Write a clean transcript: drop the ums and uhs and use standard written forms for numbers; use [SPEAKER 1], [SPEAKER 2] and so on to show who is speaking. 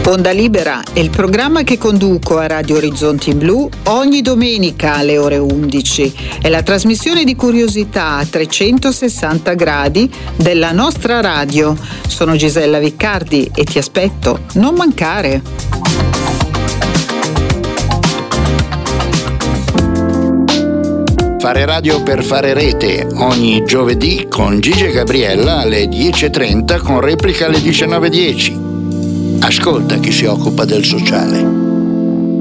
[SPEAKER 1] Onda Libera è il programma che conduco a Radio Orizzonti Blu ogni domenica alle ore 11. È la trasmissione di curiosità a 360 gradi della nostra radio. Sono Gisella Viccardi e ti aspetto, non mancare.
[SPEAKER 2] Fare radio per fare rete ogni giovedì con Gigi e Gabriella alle 10:30 con replica alle 19:10. Ascolta chi si occupa del sociale.